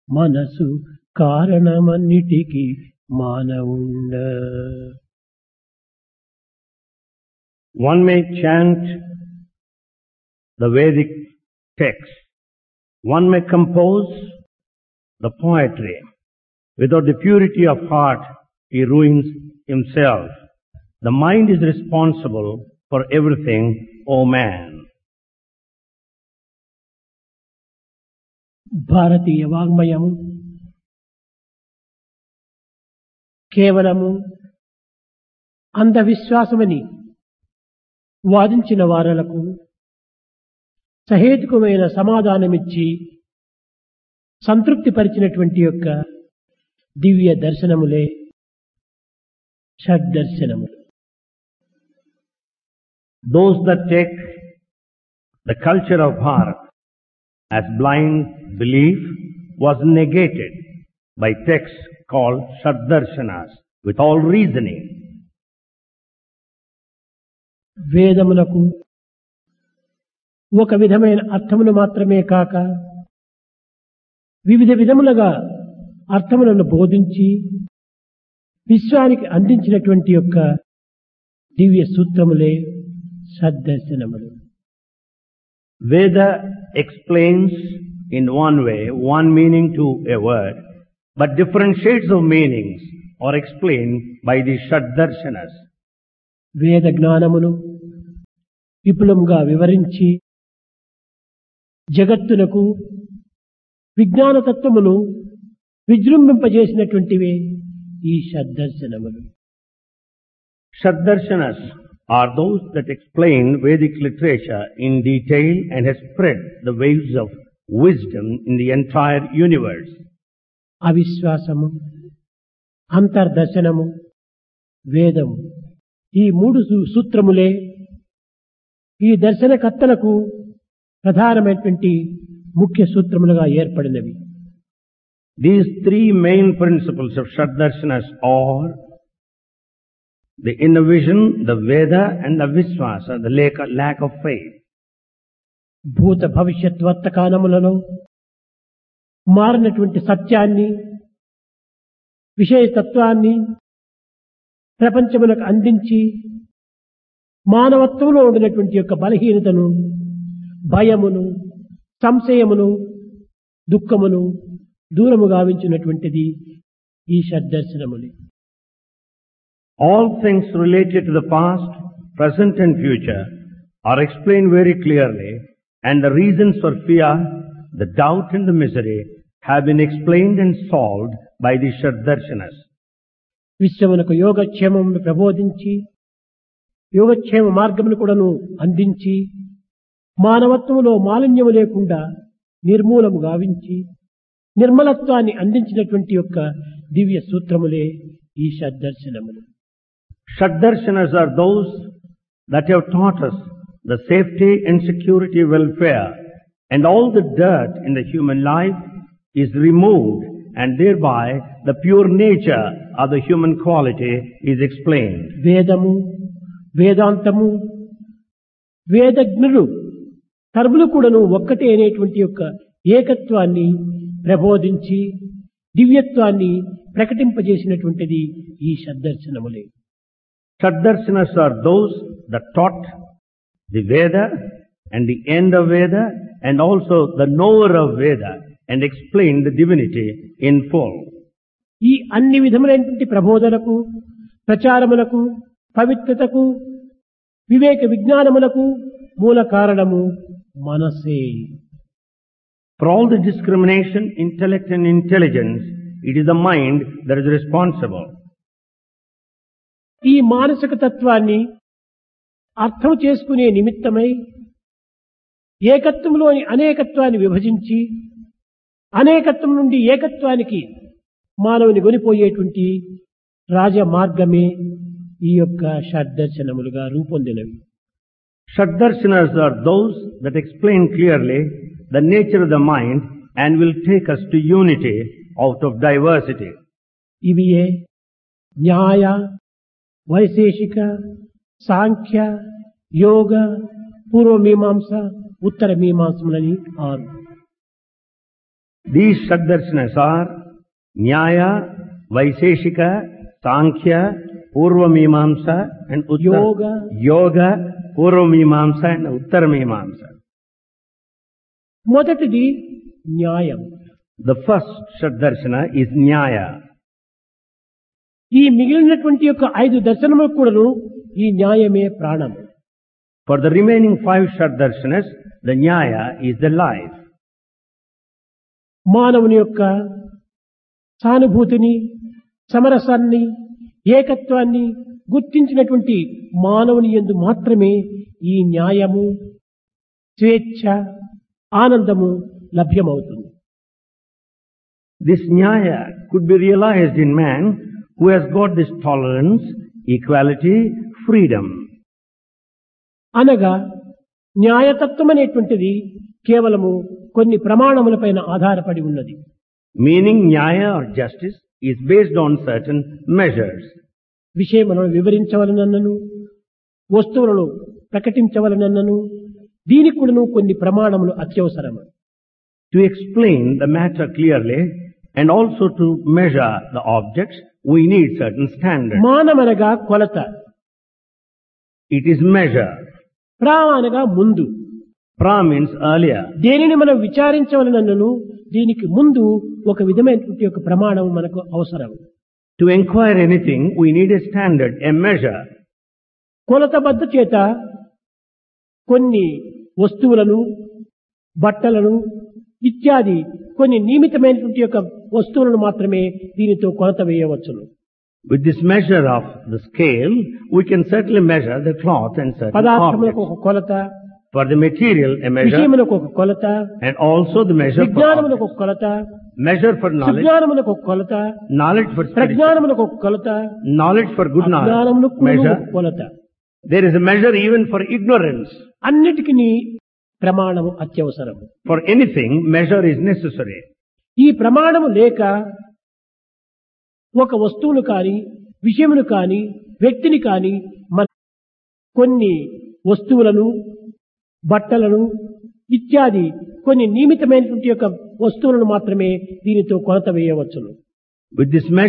మనసు కారణమన్నిటికీ మానవుండ. One may chant the Vedic text. One may compose the poetry. Without the purity of heart, he ruins himself. The mind is responsible for everything, O man. భారతీయ వాంగ్మయము కేవలము అంధవిశ్వాసమని వాదించిన వారలకు సహేతుకమైన సమాధానమిచ్చి సంతృప్తి పరిచినటువంటి యొక్క దివ్య దర్శనములే షడ్దర్శనములు. Those that take the culture of Bharat as blind belief was negated by texts called Shaddarshanas with all reasoning. వేదములకు ఒక విధమైన అర్థమును మాత్రమే కాక వివిధ విధములుగా అర్థములను బోధించి విశ్వానికి అందించినటువంటి యొక్క దివ్య సూత్రములే సద్దర్శనములు. Veda explains in one way, one meaning to a word, but different shades of meanings are explained by the Shaddarshanas. వేద జ్ఞానమును విపులంగా వివరించి జగత్తునకు విజ్ఞాన తత్వమును విజృంభింపజేసినటువంటివే ఈ షడ్దర్శనములు. Shaddarshanas are those that explain Vedic literature in detail and has spread the waves of wisdom in the entire universe. అవిశ్వాసము, అంతర్దర్శనము, వేదము ఈ మూడు సూత్రములే ఈ దర్శనకర్తలకు ప్రధానమైనటువంటి ముఖ్య సూత్రములుగా ఏర్పడినవి. These three main principles of Shaddarshanas are the inner vision, the Veda and the Vishwasa, the lack of faith. భూత భవిష్యత్ వర్తమానములలో మారినటువంటి సత్యాన్ని, విషయతత్వాన్ని ప్రపంచములకు అందించి మానవత్వంలో ఉండినటువంటి యొక్క బలహీనతను, భయమును, సంశయమును, దుఃఖమును దూరము గావించినటువంటిది ఈ షడ్దర్శనములే. All things related to the past, present and future are explained very clearly, and the reasons for fear, the doubt and the misery have been explained and solved by the Shaddarshanas. విశ్వమునకు యోగక్షేమమును ప్రబోధించి యోగక్షేమ మార్గమును కూడాను అందించి మానవత్వములో మాలిన్యము లేకుండా నిర్మూలము గావించి నిర్మలత్వాన్ని అందించినటువంటి యొక్క దివ్య సూత్రములే ఈ షడ్దర్శనములు. Shaddarshanas are those that have taught us the safety and security welfare, and all the dirt in the human life is removed, and thereby the pure nature of the human quality is explained. వేదము, వేదాంతము, వేదజ్ఞులు సర్వులు కూడాను ఒక్కటే అనేటువంటి యొక్క ఏకత్వాన్ని ప్రబోధించి దివ్యత్వాన్ని ప్రకటింపజేసినటువంటిది ఈ షడ్దర్శనములే. Shaddarshanas are those that taught the Veda and the end of Veda and also the knower of Veda and explained the divinity in full. ఈ అన్ని విధములైనటువంటి ప్రబోధనకు, ప్రచారములకు, పవిత్రతకు, వివేక విజ్ఞానములకు మూల కారణము మనసే. For all the discrimination, intellect and intelligence, it is the mind that is responsible. ఈ మానసిక తత్వాన్ని అర్థం చేసుకునే నిమిత్తమై ఏకత్వంలోని అనేకత్వాన్ని విభజించి అనేకత్వం నుండి ఏకత్వానికి మానవుని కొనిపోయేటువంటి రాజ మార్గమే ఈ యొక్క షడ్దర్శనములుగా రూపొందినవి. Shaddarshanas are those that explain clearly the nature of the mind and will take us to unity out of diversity. ఇవియే న్యాయ, వైశేషిక, సాంఖ్య, యోగ, పూర్వమీమాంస, ఉత్తర మీమాంసములని 6. These Shaddarshanas are Nyaya, Vaiseshika, Sankhya, Purvamimamsa and Yoga, Purvamimamsa and Uttarmimamsa. మొదటిది న్యాయం. The first Shaddarshana is Nyaya. ఈ మిగిలినటువంటి యొక్క 5 దర్శనములకు కూడాను ఈ న్యాయమే ప్రాణం. For the remaining 5 Shaddarshanas, the Nyaya is the life. మానవుని యొక్క సానుభూతిని, సమరసాన్ని, ఏకత్వాన్ని గుర్తించినటువంటి మానవుని యందు మాత్రమే ఈ న్యాయము, స్వేచ్ఛ, ఆనందము లభ్యమవుతుంది. This Nyaya could be realized in man who has got this tolerance, equality, freedom. అనగా న్యాయతత్వం అనేటువంటిది కేవలము కొన్ని ప్రమాణములపైన ఆధారపడి ఉన్నది. Meaning Nyaya or justice is based on certain measures. విషయములను వివరించవలనన్నను, వస్తువులను ప్రకటించవలనన్నను దీనికి కూడాను కొన్ని ప్రమాణములు అత్యవసరము. To explain the matter clearly and also to measure the objects, we need certain standards. మానమనగా కొలత, It is measure. ప్రా అనగా ముందు. Pra means earlier. దేనిని మనం విచారించవలనన్నను దీనికి ముందు ఒక విధమైనటువంటి ఒక ప్రమాణం మనకు అవసరం. To inquire anything, we need a standard, a measure. కొలతబద్ధ చేత కొన్ని వస్తువులను, బట్టలను ఇత్యాది కొన్ని నియమితమైనటువంటి యొక్క వస్తువులను మాత్రమే దీనితో కొలత వేయవచ్చును. With this measure of the scale, we can certainly measure the cloth and certain పదార్థములకు ఒక objects. కొలత, For the material, a measure, విషయములకు ఒక కొలత, and also the measure for విజ్ఞానములకు objects. ఒక కొలత, Measure for knowledge, సుజ్ఞానములకు ఒక కొలత, knowledge for spiritual, ప్రజ్ఞానములకు ఒక కొలత, knowledge for good knowledge, అజ్ఞానములకు measure. ఒక కొలత. There is a measure even for ignorance. అన్నిటికీ ప్రమాణము అత్యవసరం. For anything, measure is necessary. ఈ ప్రమాణము లేక ఒక వస్తువును కాని, విషయమును కాని, వ్యక్తిని కాని మన కొన్ని వస్తువులను, బట్టలను ఇత్యాది కొన్ని నియమితమైనటువంటి యొక్క వస్తువులను మాత్రమే దీనితో కొలత వేయవచ్చును. With this measure,